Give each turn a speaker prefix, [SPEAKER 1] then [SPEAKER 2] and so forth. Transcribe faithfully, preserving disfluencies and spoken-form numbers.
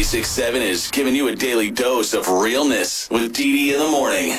[SPEAKER 1] ninety-six point seven is giving you a daily dose of realness with Dee Dee in the morning.